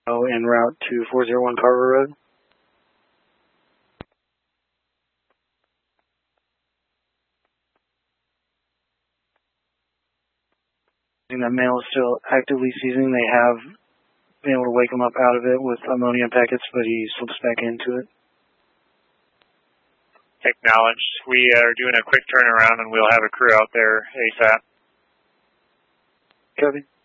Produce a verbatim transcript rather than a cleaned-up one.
en route to four zero one Carver Road. That male is still actively seizing. They have been able to wake him up out of it with ammonia packets, but he slips back into it. Acknowledged. We are doing a quick turnaround and we'll have a crew out there ASAP. Copy.